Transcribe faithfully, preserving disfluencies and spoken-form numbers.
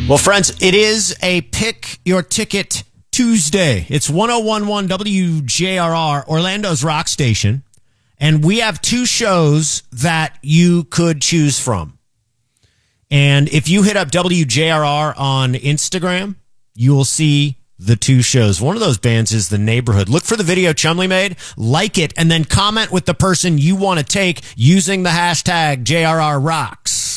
Well, friends, it is a Pick Your Ticket Tuesday. It's one oh one one W J R R, Orlando's rock station. And we have two shows that you could choose from. And if you hit up W J R R on Instagram, you will see the two shows. One of those bands is The Neighborhood. Look for the video Chumley made, like it, and then comment with the person you want to take using the hashtag J R R Rocks.